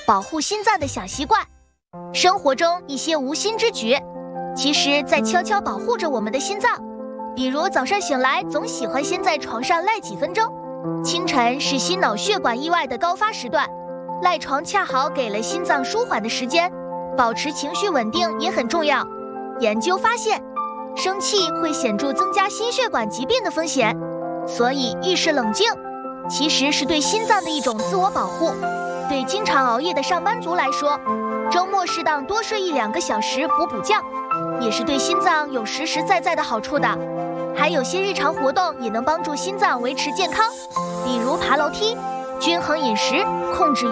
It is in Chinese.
保护心脏的小习惯。生活中一些无心之举，其实在悄悄保护着我们的心脏。比如早上醒来总喜欢先在床上赖几分钟，清晨是心脑血管意外的高发时段，赖床恰好给了心脏舒缓的时间。保持情绪稳定也很重要。研究发现，生气会显著增加心血管疾病的风险，所以遇事冷静其实是对心脏的一种自我保护。对经常熬夜的上班族来说，周末适当多睡1-2个小时补觉，也是对心脏有实实在在的好处的。还有些日常活动也能帮助心脏维持健康，比如爬楼梯、均衡饮食、控制